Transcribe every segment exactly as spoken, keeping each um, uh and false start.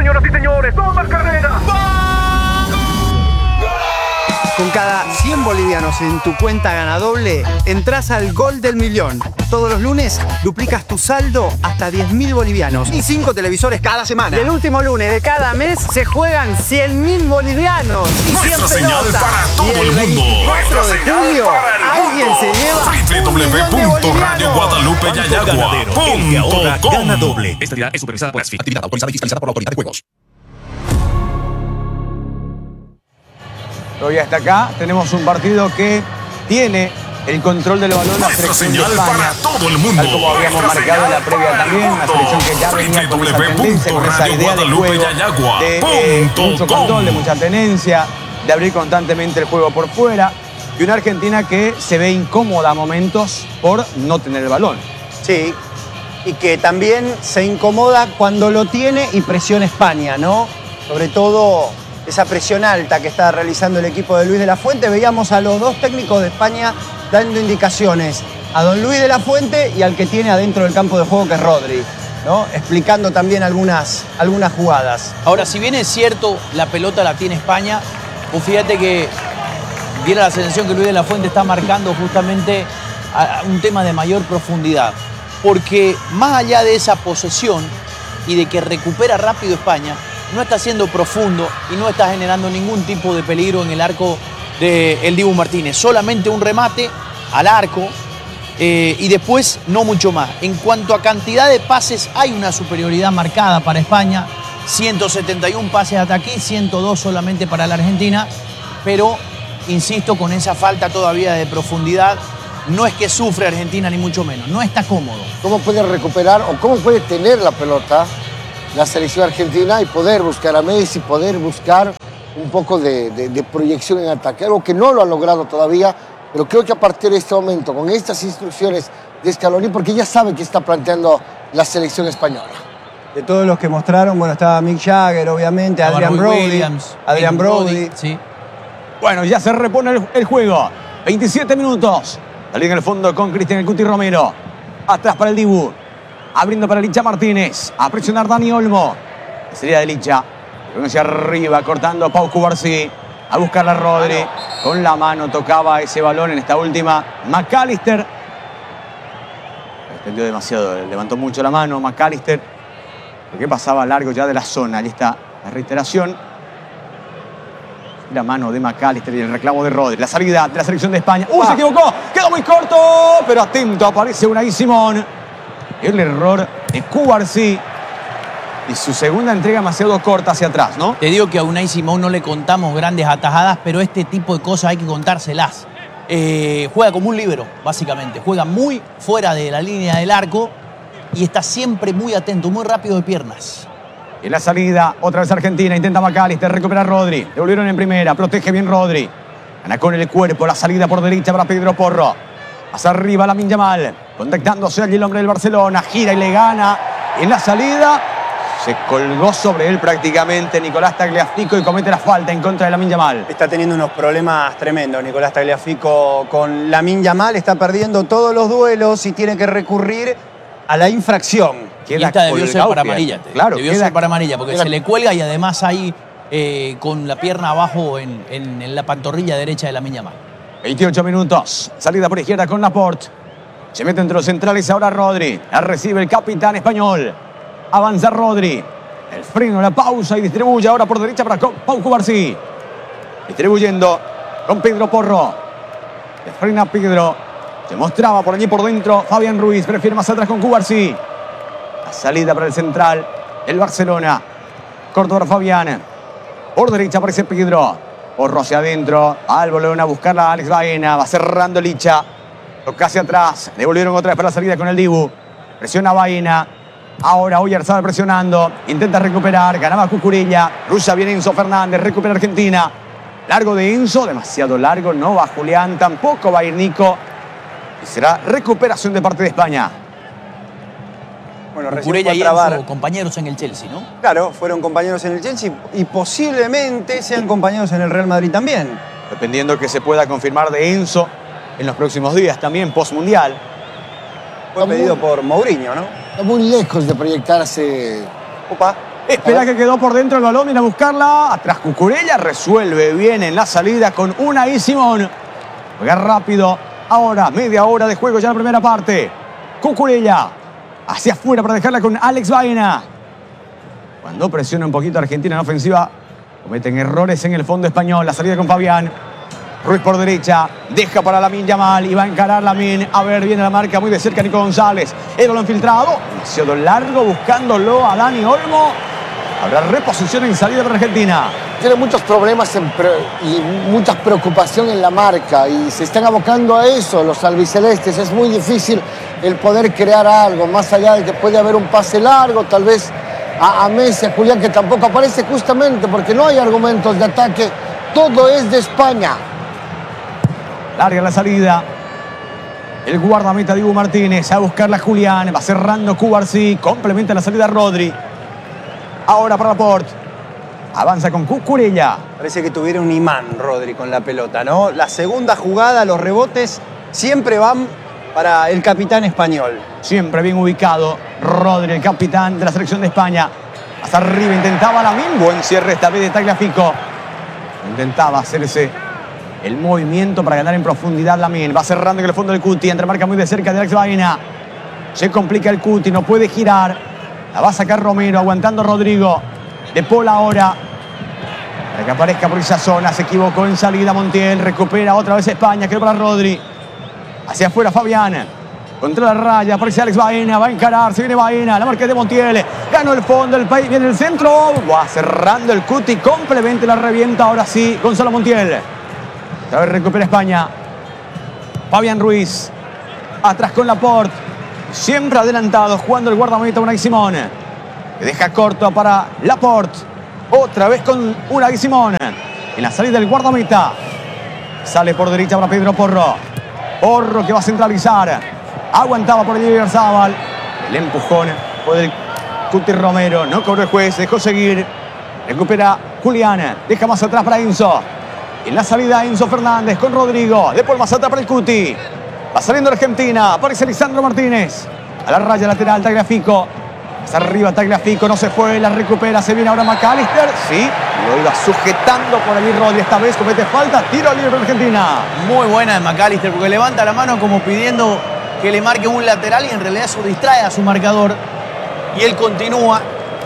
señoras y señores, toma carrera. Con cada cien bolivianos en tu cuenta Ganadoble, entras al Gol del Millón. Todos los lunes duplicas tu saldo hasta diez mil bolivianos y cinco televisores cada semana. Y el último lunes de cada mes se juegan cien mil bolivianos. Y Nuestra cien señal pelotas. para todo Y el mundo. veinticuatro de julio, alguien se lleva doble u doble u doble u punto radio guadalupe yayagua punto com. Gana doble. Esta entidad es supervisada por ASFI. Actividad autorizada y fiscalizada por la Autoridad de Juegos. Hoy hasta acá tenemos un partido que tiene el control del balón la Nuestra selección de señal España, para todo el mundo. tal como habíamos Nuestra marcado en la señal previa para también, el una mundo. selección que ya venía con esa tendencia, con esa idea de juego, de eh, mucho control, de mucha tenencia, de abrir constantemente el juego por fuera, y una Argentina que se ve incómoda a momentos por no tener el balón. Sí, y que también se incomoda cuando lo tiene y presiona España, ¿no? Sobre todo esa presión alta que está realizando el equipo de Luis de la Fuente. Veíamos a los dos técnicos de España dando indicaciones, a don Luis de la Fuente y al que tiene adentro del campo de juego, que es Rodri, ¿no? Explicando también algunas, algunas jugadas. Ahora, si bien es cierto, la pelota la tiene España, pues fíjate que diera la sensación que Luis de la Fuente está marcando justamente a un tema de mayor profundidad. Porque más allá de esa posesión y de que recupera rápido España, no está siendo profundo y no está generando ningún tipo de peligro en el arco del Dibu Martínez. Solamente un remate al arco eh, y después no mucho más. En cuanto a cantidad de pases, hay una superioridad marcada para España. ciento setenta y uno pases hasta aquí, ciento dos solamente para la Argentina. Pero, insisto, con esa falta todavía de profundidad, no es que sufre Argentina ni mucho menos, no está cómodo. ¿Cómo puede recuperar o cómo puede tener la pelota la selección argentina y poder buscar a Messi, poder buscar un poco de, de, de proyección en ataque? Algo que no lo ha logrado todavía, pero creo que a partir de este momento, con estas instrucciones de Scaloni, porque ya sabe que está planteando la selección española. De todos los que mostraron, bueno, estaba Mick Jagger, obviamente, Estaba Adrian Roy Brody, Williams, Adrian Adrian Brody. Brody, sí. Bueno, ya se repone el, el juego. veintisiete minutos. La liga en el fondo con Cristian El Cuti Romero. Atrás para el Dibu. Abriendo para Licha Martínez. A presionar Dani Olmo. Sería de Licha. Hacia arriba, cortando a Pau Cubarsí. A buscar a Rodri. Con la mano tocaba ese balón en esta última. McAllister. Extendió demasiado. Levantó mucho la mano McAllister. Porque pasaba largo ya de la zona. Ahí está la reiteración. La mano de McAllister y el reclamo de Rodri. La salida de la selección de España. ¡Uh, se equivocó! ¡Quedó muy corto! Pero atento, aparece Unai Simón. El error de Cubarsí. Y su segunda entrega demasiado corta hacia atrás, ¿no? Te digo que a Unai Simón no le contamos grandes atajadas, pero este tipo de cosas hay que contárselas. Eh, juega como un líbero, básicamente. Juega muy fuera de la línea del arco y está siempre muy atento, muy rápido de piernas. En la salida, otra vez Argentina, intenta McAllister, recupera a Rodri. Devolvieron en primera, protege bien Rodri. Gana con el cuerpo, la salida por derecha para Pedro Porro. Hacia arriba Lamine Yamal, contactándose allí el hombre del Barcelona. Gira y le gana. En la salida, se colgó sobre él prácticamente Nicolás Tagliafico y comete la falta en contra de Lamine Yamal. Está teniendo unos problemas tremendos Nicolás Tagliafico con Lamine Yamal. Está perdiendo todos los duelos y tiene que recurrir a la infracción. Y esta debió ser para amarilla. Claro, debió queda, ser para amarilla, porque queda, se le cuelga y además ahí eh, con la pierna abajo en, en, en la pantorrilla derecha de Lamine Yamal. veintiocho minutos. Salida por izquierda con Laporte. Se mete entre los centrales ahora Rodri. La recibe el capitán español. Avanza Rodri. El freno, la pausa y distribuye ahora por derecha para Pau Cubarsí. Distribuyendo con Pedro Porro. Le frena Pedro. Se mostraba por allí por dentro Fabián Ruiz. Prefiere más atrás con Cubarsí. La salida para el central. El Barcelona. Corto para Fabián. Por derecha aparece Pedro. Porro hacia adentro. Al volver a buscarla Alex Baena. Va cerrando Licha. Toca hacia atrás. Devolvieron otra vez para la salida con el Dibu. Presiona Baena. Ahora Oyarzabal presionando. Intenta recuperar. Ganaba Cucurella. Rusa viene Enzo Fernández. Recupera Argentina. Largo de Enzo. Demasiado largo. No va Julián. Tampoco va a ir Nico. Y será recuperación de parte de España. Bueno, Cucurella y Enzo, compañeros en el Chelsea, ¿no? Claro, fueron compañeros en el Chelsea y posiblemente sean compañeros en el Real Madrid también. Dependiendo que se pueda confirmar de Enzo en los próximos días, también post-mundial. Fue pedido por Mourinho, ¿no? Está muy lejos de proyectarse Opa. Espera que quedó por dentro el balón, viene a buscarla. Atrás Cucurella, resuelve bien en la salida con Unai Simón. Juega rápido. Ahora, media hora de juego ya en la primera parte. Cucurella hacia afuera para dejarla con Alex Baena. Cuando presiona un poquito a Argentina en ofensiva, cometen errores en el fondo español. La salida con Fabián. Ruiz por derecha, deja para Lamine Yamal y va a encarar Lamine. A ver, viene la marca muy de cerca Nico González. El balón filtrado, demasiado largo buscándolo a Dani Olmo. Habrá reposición en salida para Argentina. Tiene muchos problemas en pre y mucha preocupación en la marca y se están abocando a eso los albicelestes. Es muy difícil el poder crear algo, más allá de que puede haber un pase largo, tal vez a, a Messi, a Julián, que tampoco aparece justamente porque no hay argumentos de ataque. Todo es de España. Larga la salida. El guardameta Dibu Martínez a buscarla Julián. Va cerrando Cubarsí. Complementa la salida Rodri. Ahora para Laporte. Avanza con Cucurella. Parece que tuviera un imán Rodri con la pelota, ¿no? La segunda jugada, los rebotes, siempre van para el capitán español. Siempre bien ubicado. Rodri, el capitán de la selección de España. Hasta arriba intentaba Lamine. Buen cierre esta vez de Tagliafico. Intentaba hacerse el movimiento para ganar en profundidad Lamine. Va cerrando en el fondo del Cuti. Entre marca muy de cerca de Alex Baena. Se complica el Cuti. No puede girar. La va a sacar Romero. Aguantando Rodrigo. De Paul ahora. Para que aparezca por esa zona. Se equivocó en salida Montiel. Recupera otra vez España. Quedó para Rodri. Hacia afuera Fabián. Contra la raya. Aparece Alex Baena. Va a encarar. Se viene Baena. La marca de Montiel. Ganó el fondo. El país viene el centro. Va cerrando el Cuti. Complementa la revienta. Ahora sí. Gonzalo Montiel. Otra vez recupera España. Fabián Ruiz. Atrás con Laporte. Siempre adelantado. Jugando el guardameta Unai Simón. Que deja corto para Laporte. Otra vez con Unai Simón. En la salida del guardameta. Sale por derecha para Pedro Porro. Porro que va a centralizar. Aguantaba por allí Garzábal. El empujón por el Cuti Romero. No cobró el juez. Dejó seguir. Recupera Julián. Deja más atrás para Enzo. En la salida Enzo Fernández con Rodrigo. De por más atrás para el Cuti. Va saliendo Argentina. Aparece Lisandro Martínez. A la raya lateral Tagliafico. Está arriba Tagliafico. No se fue. La recupera. Se viene ahora McAllister. Sí. Lo iba sujetando por allí Rodri. Esta vez comete falta. Tiro libre para Argentina. Muy buena de McAllister porque levanta la mano como pidiendo que le marque un lateral y en realidad eso distrae a su marcador. Y él continúa.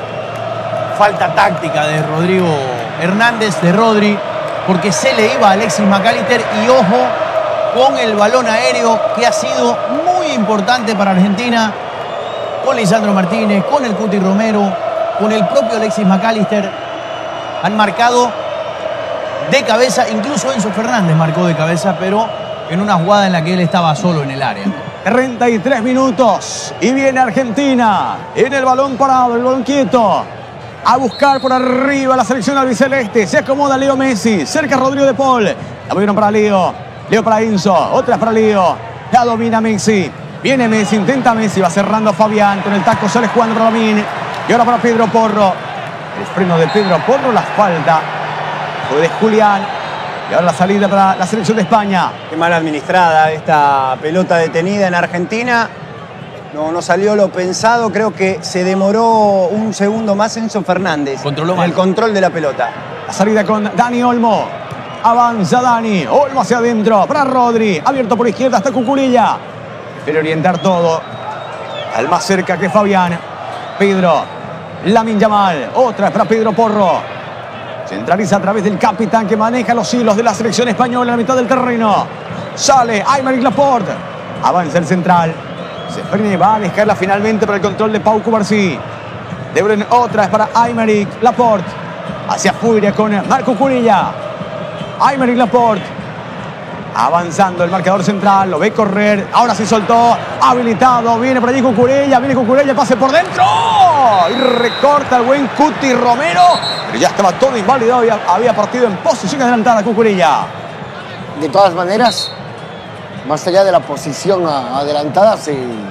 Falta táctica de Rodrigo Hernández, de Rodri. Porque se le iba a Alexis McAllister y ojo con el balón aéreo que ha sido muy importante para Argentina, con Lisandro Martínez, con el Cuti Romero, con el propio Alexis McAllister. Han marcado de cabeza, incluso Enzo Fernández marcó de cabeza, pero en una jugada en la que él estaba solo en el área. treinta y tres minutos y viene Argentina en el balón parado, el balón quieto. A buscar por arriba la selección albiceleste. Se acomoda Leo Messi. Cerca Rodrigo de Paul. La movieron para Leo. Leo para Enzo. Otra para Leo. La domina Messi. Viene Messi. Intenta Messi. Va cerrando Fabián. Con el taco sale jugando para Lamine. Y ahora para Pedro Porro. El freno de Pedro Porro. La falta fue de Julián. Y ahora la salida para la selección de España. Qué mal administrada esta pelota detenida en Argentina. No, no salió lo pensado, creo que se demoró un segundo más Enzo Fernández. Controló en mal. el control de la pelota. La salida con Dani Olmo. Avanza Dani. Olmo hacia adentro. Para Rodri. Abierto por izquierda hasta Cucurella. Prefiere orientar todo al más cerca que Fabián. Pedro. Lamine Yamal. Otra para Pedro Porro. Centraliza a través del capitán que maneja los hilos de la selección española en la mitad del terreno. Sale Aymeric Laporte. Avanza el central. Se frena y va a dejarla finalmente para el control de Pau Cubarsí. Debren otra es para Aymeric Laporte. Hacia afuera con Marco Cucurella. Aymeric Laporte. Avanzando el marcador central. Lo ve correr. Ahora sí soltó. Habilitado. Viene por allí Cucurella. Viene Cucurella. Pase por dentro. Y recorta el buen Cuti Romero. Pero ya estaba todo invalidado. Había, había partido en posición adelantada Cucurella. De todas maneras, más allá de la posición adelantada, sí.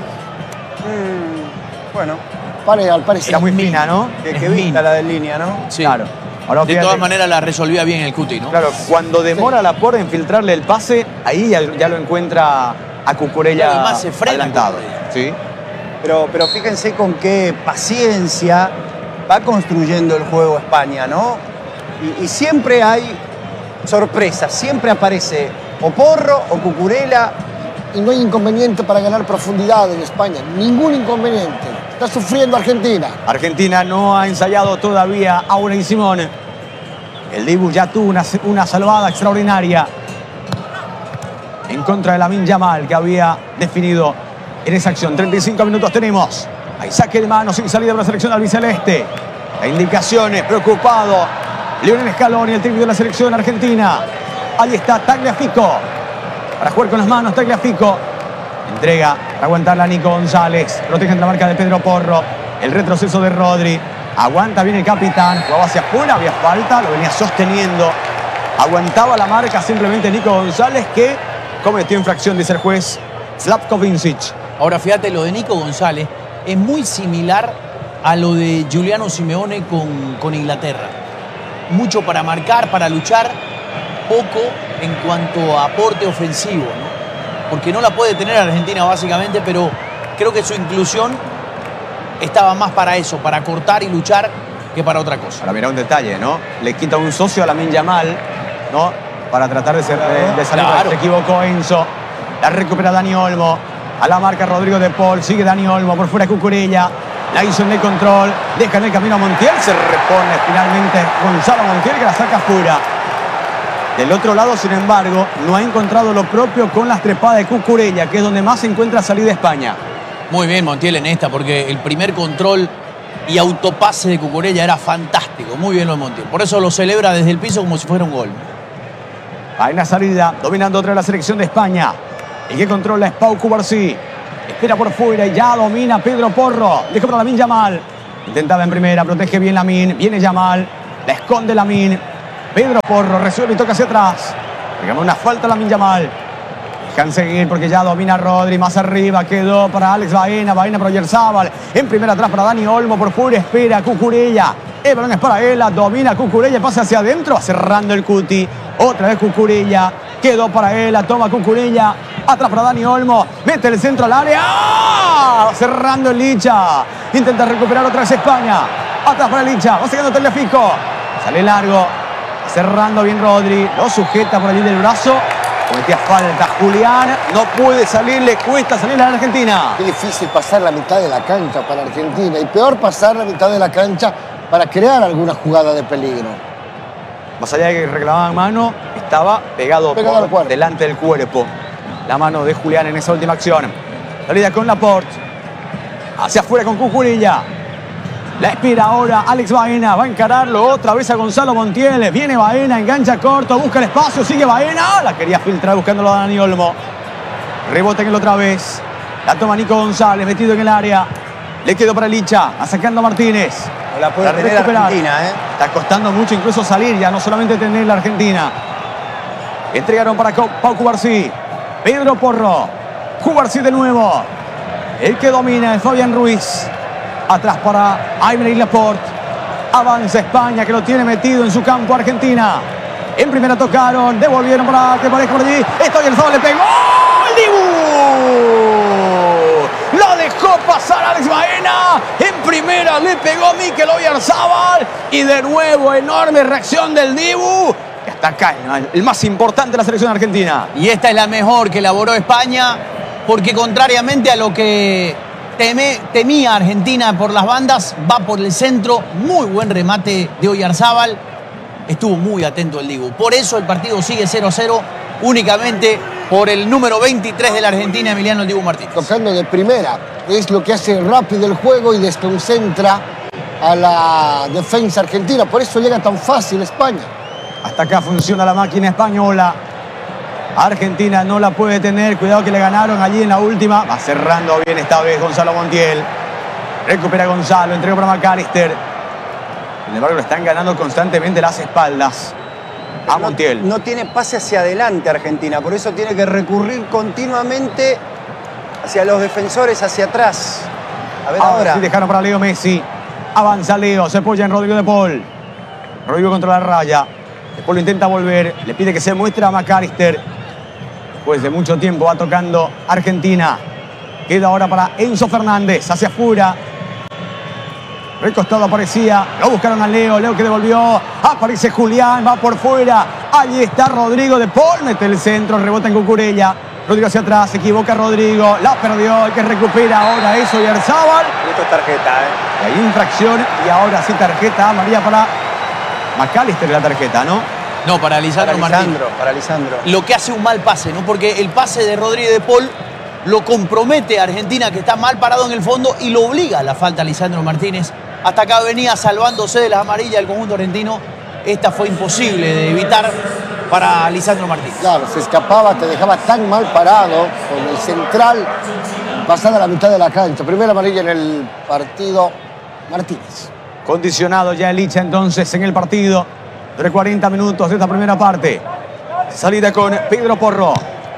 Mm, bueno, Pare, al parecer. Era muy fina, ¿no? que, que Es vista min. la del línea, ¿no? Sí. Claro. Ahora, De fíjate, todas maneras la resolvía bien el Cuti, ¿no? Claro, cuando demora Laporte en filtrarle el pase, ahí ya, ya lo encuentra a Cucurella Claro, y más se frena adelantado. Cucurella. Sí. Pero, pero fíjense con qué paciencia va construyendo el juego España, ¿no? Y, y siempre hay sorpresas, siempre aparece o Porro o Cucurella. Y no hay inconveniente para ganar profundidad en España, ningún inconveniente. Está sufriendo Argentina. Argentina no ha ensayado todavía a Unai Simón. El Dibu ya tuvo una, una salvada extraordinaria en contra de Lamine Yamal, que había definido en esa acción. treinta y cinco minutos tenemos. Hay saque de mano sin salida para la selección albiceleste. La indicación es preocupado Lionel Scaloni, el técnico de la selección argentina. Ahí está Tagliafico. Para jugar con las manos, Tagliafico. Entrega para aguantarla a Nico González. Protegen la marca de Pedro Porro. El retroceso de Rodri. Aguanta bien el capitán. Jugaba hacia afuera, había falta. Lo venía sosteniendo. Aguantaba la marca simplemente Nico González, que cometió infracción, dice el juez Slavko Vincic. Ahora fíjate, lo de Nico González es muy similar a lo de Giuliano Simeone con, con Inglaterra. Mucho para marcar, para luchar, poco en cuanto a aporte ofensivo, ¿no? Porque no la puede tener Argentina básicamente, pero creo que su inclusión estaba más para eso, para cortar y luchar, que para otra cosa. Para mirar un detalle, ¿no? Le quita un socio a Lamine Yamal, ¿no? Para tratar de, ser, de salir. Claro. Se equivocó Enzo. La recupera Dani Olmo. A la marca Rodrigo de Paul. Sigue Dani Olmo. Por fuera Cucurella. La hizo en el control. Deja en el camino a Montiel. Se repone finalmente Gonzalo Montiel, que la saca fuera. Del otro lado, sin embargo, no ha encontrado lo propio con las trepadas de Cucurella, que es donde más se encuentra salida España. Muy bien Montiel en esta, porque el primer control y autopase de Cucurella era fantástico. Muy bien lo de Montiel. Por eso lo celebra desde el piso como si fuera un gol. Hay una salida, dominando otra de la selección de España. El que controla es Pau Cubarsí. Espera por fuera y ya domina Pedro Porro. Deja para Lamine Yamal. Intentaba en primera, protege bien Lamine. Viene Yamal, la esconde Lamine. Pedro Porro resuelve y toca hacia atrás. Digamos una falta a Lamine Yamal. Dejan seguir porque ya domina Rodri. Más arriba quedó para Alex Baena. Baena para Oyarzabal. En primera atrás para Dani Olmo. Por fuera espera Cucurella. El balón es para él. Domina Cucurella. Pasa hacia adentro. Cerrando el Cuti. Otra vez Cucurella. Quedó para él. La toma Cucurella. Atrás para Dani Olmo. Mete el centro al área. ¡Ah! Cerrando el Licha. Intenta recuperar otra vez España. Atrás para el Licha. Va siguiendo Tagliafico. Sale largo. Cerrando bien Rodri. Lo sujeta por allí del brazo. Cometía falta Julián. No puede salir. Le cuesta salir a la Argentina. Qué difícil pasar la mitad de la cancha para Argentina. Y peor pasar la mitad de la cancha para crear alguna jugada de peligro. Más allá de que reclamaban mano, estaba pegado, Pegado por delante del cuerpo. La mano de Julián en esa última acción. Salida con Laporte. Hacia afuera con Cucurella. La espera ahora Alex Baena. Va a encararlo otra vez a Gonzalo Montiel. Viene Baena, engancha corto, busca el espacio, sigue Baena. La quería filtrar buscándolo a Dani Olmo. Rebota en él otra vez. La toma Nico González, metido en el área. Le quedó para Licha, sacando a Martínez. No la puede Para tener recuperar. Argentina, ¿eh? Está costando mucho incluso salir, ya no solamente tener la Argentina. Entregaron para Pau Cubarsí. Pedro Porro. Cubarsí de nuevo. El que domina es Fabián Ruiz. Atrás para Aymeric Laporte. Avanza España, que lo tiene metido en su campo Argentina. En primera tocaron, devolvieron para que pareja por allí. Esto y el sábado le pegó. ¡El Dibu! Lo dejó pasar Alex Baena. En primera le pegó Mikel Oyarzabal. Y de nuevo, enorme reacción del Dibu. Y hasta acá, el más importante de la selección argentina. Y esta es la mejor que elaboró España, porque contrariamente a lo que teme, temía Argentina por las bandas, va por el centro. Muy buen remate de Oyarzabal. Estuvo muy atento el Dibu. Por eso el partido sigue cero a cero, únicamente por el número veintitrés de la Argentina, Emiliano el Dibu Martínez. Tocando de primera. Es lo que hace rápido el juego y desconcentra a la defensa argentina. Por eso llega tan fácil España. Hasta acá funciona la máquina española. Argentina no la puede tener. Cuidado que le ganaron allí en la última. Va cerrando bien esta vez Gonzalo Montiel. Recupera Gonzalo. Entrega para McAllister. Sin embargo, le están ganando constantemente las espaldas a Montiel. No, no tiene pase hacia adelante Argentina. Por eso tiene que recurrir continuamente hacia los defensores, hacia atrás. A ver ahora. Ahora sí dejaron para Leo Messi. Avanza Leo. Se apoya en Rodrigo de Paul. Rodrigo contra la raya. Después lo intenta volver. Le pide que se muestre a McAllister. Después de mucho tiempo va tocando Argentina. Queda ahora para Enzo Fernández. Hacia afuera. Recostado aparecía. Lo buscaron a Leo. Leo que devolvió. Aparece Julián. Va por fuera. Allí está Rodrigo de Paul. Mete el centro. Rebota en Cucurella. Rodrigo hacia atrás. Se equivoca Rodrigo. La perdió. El que recupera ahora es Oyarzábal. Esto es tarjeta, ¿eh? Hay infracción. Y ahora sí tarjeta amarilla para McAllister. La tarjeta, ¿no? No, para Lisandro Para Martínez. Lisandro, para Lisandro. Lo que hace un mal pase, ¿no? Porque el pase de Rodrigo de Paul lo compromete a Argentina, que está mal parado en el fondo, y lo obliga a la falta a Lisandro Martínez. Hasta acá venía salvándose de las amarillas del conjunto argentino. Esta fue imposible de evitar para Lisandro Martínez. Claro, se escapaba, te dejaba tan mal parado con el central pasada la mitad de la cancha. Primera amarilla en el partido, Martínez. Condicionado ya el Licha entonces en el partido. Entre cuarenta minutos de esta primera parte. Salida con Pedro Porro.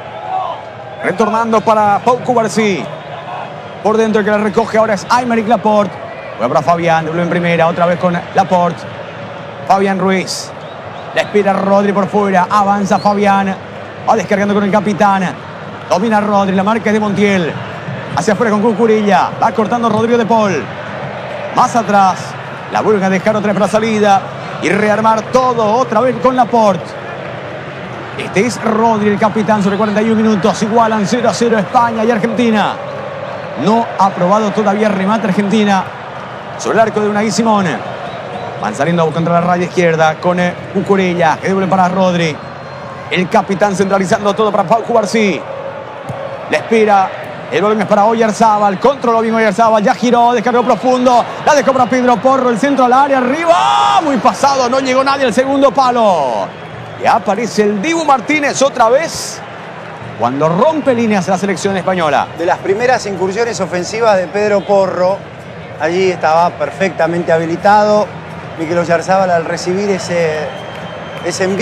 Retornando para Pau Cubarsí. Por dentro el que la recoge ahora es Aymeric Laporte. Juega para Fabián, dobló en primera, otra vez con Laporte. Fabián Ruiz. La espera Rodri por fuera. Avanza Fabián. Va descargando con el capitán. Domina Rodri, la marca es de Montiel. Hacia afuera con Cucurella. Va cortando Rodrigo de Paul. Más atrás. La vuelven a dejar otra vez para salida. Y rearmar todo otra vez con Laporte. Este es Rodri, el capitán, sobre cuarenta y un minutos. Igualan cero a cero España y Argentina. No ha probado todavía remate Argentina sobre el arco de Unai Simón. Van saliendo contra la raya izquierda con Cucurella, que doble para Rodri. El capitán centralizando todo para Pau Cubarsí. Le espera. El balón es para Oyarzábal. Controló bien Oyarzábal. Ya giró. Descargó profundo. La dejó para Pedro Porro. El centro al área. Arriba. Muy pasado. No llegó nadie al segundo palo. Y aparece el Dibu Martínez otra vez. Cuando rompe líneas la selección española. De las primeras incursiones ofensivas de Pedro Porro, allí estaba perfectamente habilitado. Mikel Oyarzábal al recibir ese, ese envío.